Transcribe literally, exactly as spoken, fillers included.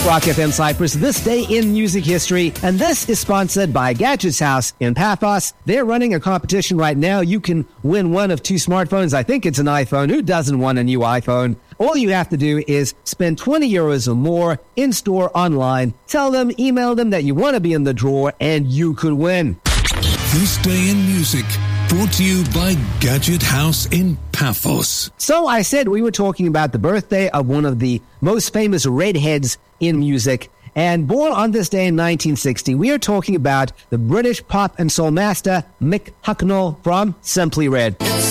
Rock F M Cyprus, this day in music history, and this is sponsored by Gadgets House in Paphos. They're running a competition right now. You can win one of two smartphones. I think it's an iPhone. Who doesn't want a new iPhone? All you have to do is spend twenty euros or more in-store, online. Tell them, email them that you want to be in the draw, and you could win. This Day in Music, brought to you by Gadget House in Paphos. So I said we were talking about the birthday of one of the most famous redheads in music. And born on this day in nineteen sixty, we are talking about the British pop and soul master Mick Hucknall from Simply Red.